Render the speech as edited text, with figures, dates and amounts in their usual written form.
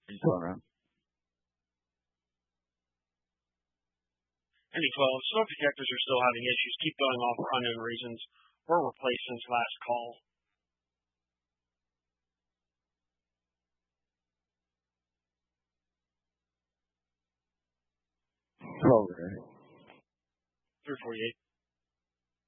Still around. Indy 12, smoke detectors are still having issues. Keep going off for unknown reasons. Were replaced since last call. Over. 348.